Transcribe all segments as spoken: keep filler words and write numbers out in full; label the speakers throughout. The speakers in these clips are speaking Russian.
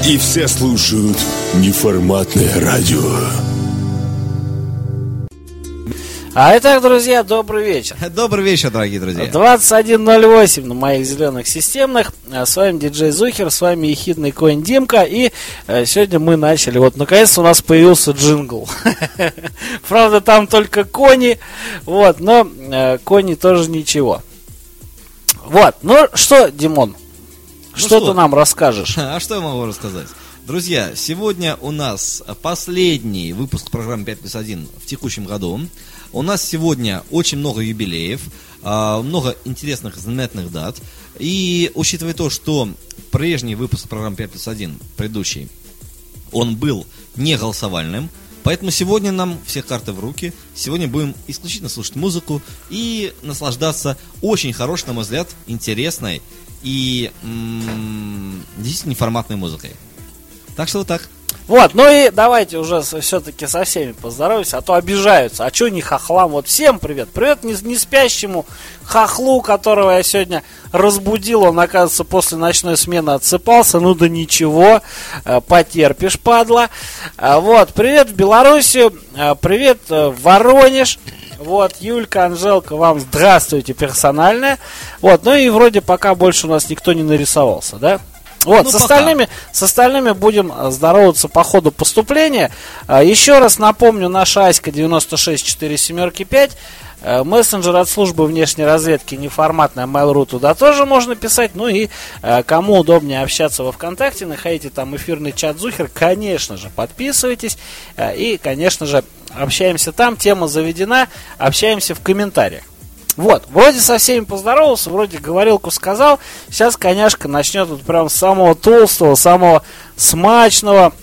Speaker 1: И все слушают неформатное радио.
Speaker 2: А итак, друзья, добрый вечер.
Speaker 3: Добрый вечер, дорогие друзья.
Speaker 2: двадцать один ноль восемь на моих зеленых системных. С вами диджей Зухер, с вами ехидный конь Димка. И э, сегодня мы начали. Вот, наконец-то у нас появился джингл. Правда, там только кони. Вот, но э, кони тоже ничего. Вот, ну что, Димон,
Speaker 3: ну
Speaker 2: что, что ты нам расскажешь?
Speaker 3: А что я могу рассказать? Друзья, сегодня у нас последний выпуск программы пять плюс один в текущем году. У нас сегодня очень много юбилеев, много интересных знаменательных дат. И учитывая то, что прежний выпуск программы пять плюс один, предыдущий, он был не голосовальным, поэтому сегодня нам все карты в руки. Сегодня будем исключительно слушать музыку и наслаждаться очень хорошей, на мой взгляд, интересной и м- действительно неформатной музыкой. Так что вот так.
Speaker 2: Вот, ну и давайте уже все-таки со всеми поздороваемся, а то обижаются. А что не хохлам? Вот всем привет. Привет не, не спящему хохлу, которого я сегодня разбудил. Он, оказывается, после ночной смены отсыпался. Ну да ничего, потерпишь, падла. Вот, привет в Белоруссию, привет в Воронеж. Вот, Юлька, Анжелка, вам здравствуйте персональное. Вот, ну и вроде пока больше у нас никто не нарисовался, да? Вот, ну, с, остальными, с остальными будем здороваться по ходу поступления. Еще раз напомню, наша Аська девяносто шесть четыре семь пять. Мессенджер от службы внешней разведки неформатная Mail.ru, туда тоже можно писать. Ну и кому удобнее общаться во ВКонтакте, находите там эфирный чат Зухер, конечно же, подписывайтесь. И, конечно же, общаемся там, тема заведена, общаемся в комментариях. Вот, вроде со всеми поздоровался, вроде говорилку сказал. Сейчас коняшка начнет вот прям с самого толстого, самого смачного,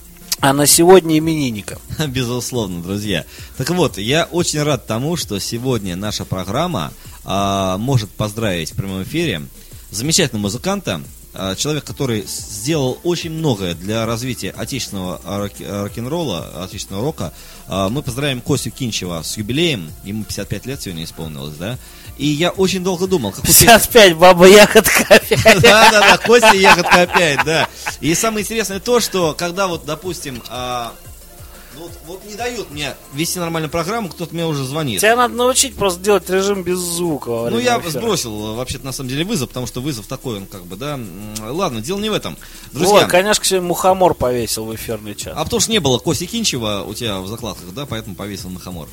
Speaker 2: а на сегодня именинника.
Speaker 3: Безусловно, друзья. Так вот, я очень рад тому, что сегодня наша программа а, может поздравить в прямом эфире замечательного музыканта, а, человек, который сделал очень многое для развития отечественного рок- рок-н-ролла, отечественного рока. А, мы поздравим Костю Кинчева с юбилеем, ему пятьдесят пять лет сегодня исполнилось, да? И я очень долго думал, как
Speaker 2: пятьдесят пять, баба ягодка опять.
Speaker 3: Да, да, да, Костя ягодка опять, да. И самое интересное то, что когда вот, допустим, а, вот, вот не дают мне вести нормальную программу, кто-то мне уже звонит.
Speaker 2: Тебя надо научить просто делать режим без звука.
Speaker 3: Ну, я эфира. сбросил, вообще-то, на самом деле, вызов, потому что вызов такой, он как бы, да. Ладно, дело не в этом. Друзья.
Speaker 2: Ой, конечно, сегодня мухомор повесил в эфирный чат.
Speaker 3: А потому что не было Кости Кинчева у тебя в закладках, да, поэтому повесил мухомор.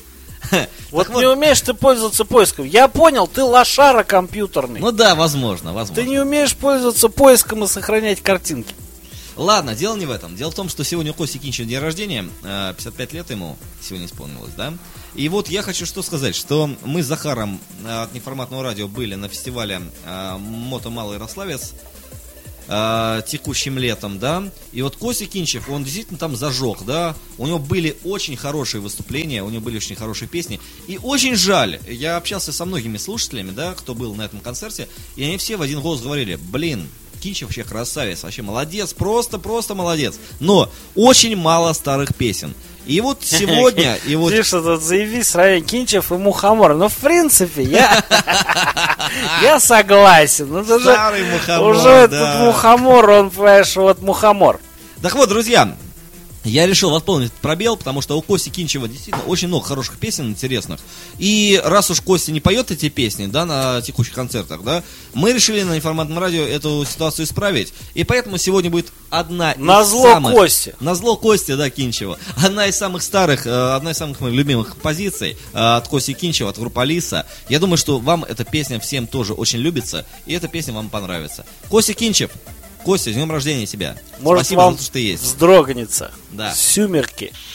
Speaker 2: Вот не умеешь ты пользоваться поиском. Я понял, ты лошара компьютерный.
Speaker 3: Ну да, возможно, возможно.
Speaker 2: Ты не умеешь пользоваться поиском и сохранять картинки.
Speaker 3: Ладно, дело не в этом. Дело в том, что сегодня у Кости Кинчева день рождения, пятьдесят пять лет ему сегодня исполнилось, да? И вот я хочу что сказать, что мы с Захаром от неформатного радио были на фестивале Мото Малый Ярославец текущим летом, да, и вот Костя Кинчев, он действительно там зажег, да, у него были очень хорошие выступления, у него были очень хорошие песни, и очень жаль, я общался со многими слушателями, да, кто был на этом концерте, и они все в один голос говорили, блин, Кинчев вообще красавец, вообще молодец, просто-просто молодец, но очень мало старых песен. И вот сегодня... и вот...
Speaker 2: Тише, тут заявись, сравнение Кинчев и Мухомор. Ну, в принципе, я... я согласен. Ну,
Speaker 3: старый уже, Мухомор,
Speaker 2: уже
Speaker 3: да.
Speaker 2: этот Мухомор, он, понимаешь, вот Мухомор.
Speaker 3: Так вот, друзья, я решил восполнить этот пробел, потому что у Кости Кинчева действительно очень много хороших песен интересных. И раз уж Костя не поет эти песни, да, на текущих концертах, да, мы решили на неформатном радио эту ситуацию исправить. И поэтому сегодня будет одна из
Speaker 2: назло
Speaker 3: самых...
Speaker 2: Кости.
Speaker 3: Назло Кости, да, Кинчева. Одна из самых старых, одна из самых моих любимых позиций от Кости Кинчева, от группы Алиса. Я думаю, что вам эта песня всем тоже очень любится, и эта песня вам понравится. Костя Кинчев. Костя, с днем рождения тебя.
Speaker 2: Может,
Speaker 3: спасибо
Speaker 2: вам
Speaker 3: за то, что ты есть.
Speaker 2: Вздрогнется.
Speaker 3: Да.
Speaker 2: Сумерки.